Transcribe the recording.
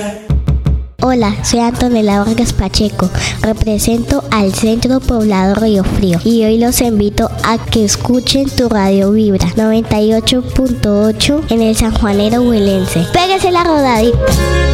Hola, soy Antonella Vargas Pacheco, represento al Centro Poblado Río Frío y hoy los invito a que escuchen tu Radio Vibra 98.8 en el Sanjuanero Huilense. Pégase la rodadita.